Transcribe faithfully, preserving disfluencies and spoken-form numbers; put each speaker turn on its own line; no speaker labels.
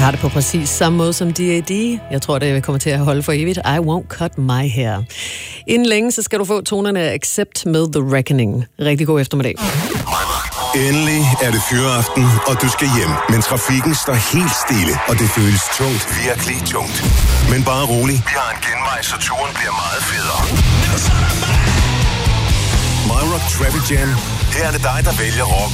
har det på præcis samme måde som D A D. Jeg tror, det kommer til at holde for evigt. I won't cut my hair. Inden længe, så skal du få tonerne af Accept med The Reckoning. Rigtig god eftermiddag.
Endelig er det fyreaften, og du skal hjem. Men trafikken står helt stille, og det føles tungt, virkelig tungt. Men bare rolig. Vi har en genvej, så turen bliver meget federe. My Rock Traffic Jam. Her er det dig, der vælger rock